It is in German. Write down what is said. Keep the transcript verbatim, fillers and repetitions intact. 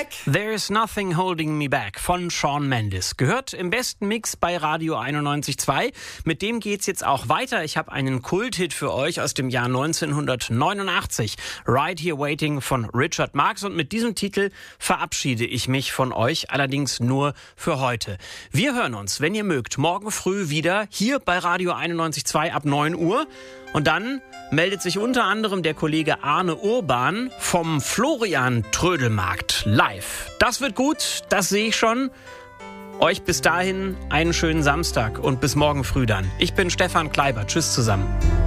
back. There's Nothing Holding Me Back von Shawn Mendes. Gehört im besten Mix bei Radio einundneunzig Komma zwei. Mit dem geht's jetzt auch weiter. Ich habe einen Kulthit für euch aus dem Jahr neunzehnhundertneunundachtzig. Right Here Waiting von Richard Marx. Und mit diesem Titel verabschiede ich mich von euch, allerdings nur für heute. Wir hören uns, wenn ihr mögt, morgen früh wieder hier bei Radio einundneunzig Komma zwei ab neun Uhr. Und dann meldet sich unter anderem der Kollege Arne Urban vom Florian Trödelmarkt live. Das wird gut, das sehe ich schon. Euch bis dahin einen schönen Samstag und bis morgen früh dann. Ich bin Stefan Kleiber. Tschüss zusammen.